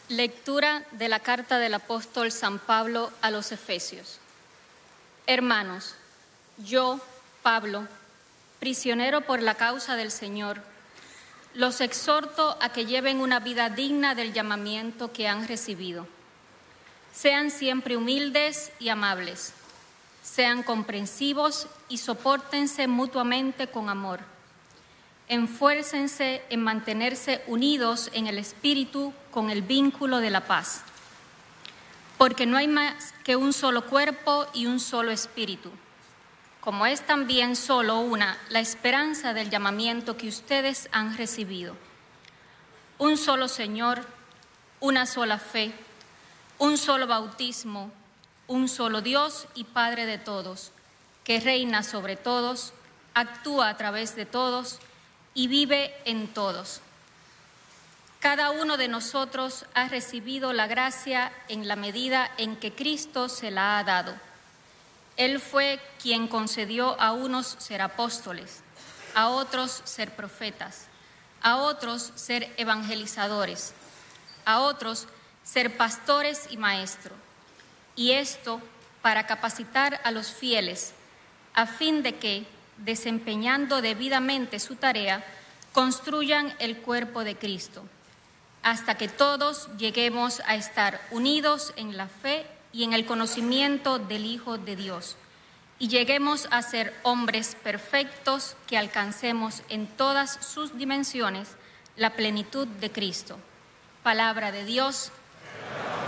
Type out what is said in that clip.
Lectura de la carta del apóstol San Pablo a los Efesios. Hermanos, yo, Pablo, prisionero por la causa del Señor, los exhorto a que lleven una vida digna del llamamiento que han recibido. Sean siempre humildes y amables, sean comprensivos y sopórtense mutuamente con amor. Enfuércense en mantenerse unidos en el espíritu con el vínculo de la paz. Porque no hay más que un solo cuerpo y un solo espíritu, como es también solo una la esperanza del llamamiento que ustedes han recibido. Un solo Señor, una sola fe, un solo bautismo, un solo Dios y Padre de todos, que reina sobre todos, actúa a través de todos y vive en todos. Cada uno de nosotros ha recibido la gracia en la medida en que Cristo se la ha dado. Él fue quien concedió a unos ser apóstoles, a otros ser profetas, a otros ser evangelizadores, a otros ser pastores y maestros. Y esto para capacitar a los fieles, a fin de que, desempeñando debidamente su tarea, construyan el cuerpo de Cristo, hasta que todos lleguemos a estar unidos en la fe y en el conocimiento del Hijo de Dios, y lleguemos a ser hombres perfectos que alcancemos en todas sus dimensiones la plenitud de Cristo. Palabra de Dios,